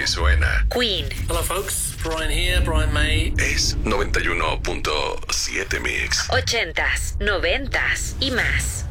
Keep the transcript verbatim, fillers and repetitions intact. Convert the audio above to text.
suena. Queen. Hello folks, Brian here, Brian May. Es noventa y uno punto siete Mix. Ochentas, noventas y más.